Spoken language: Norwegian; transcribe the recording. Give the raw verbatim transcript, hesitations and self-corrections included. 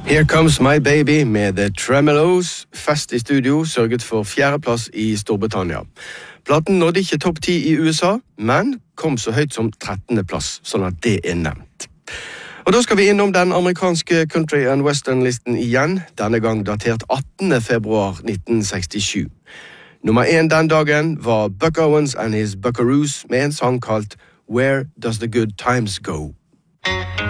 Here Comes My Baby med The Tremelos. Fest i studio sørget for fjerdeplass i Storbritannia. Platen nådde ikke topp ti i U S A, men kom så høyt som trettende plass, sånn at det er nevnt. Og da skal vi innom den amerikanske country and western-listen igjen, denne gang datert attende februar nitten sekstisju. Nummer én den dagen var Buck Owens and his Buckaroos med en sang kalt Where Does the Good Times Go?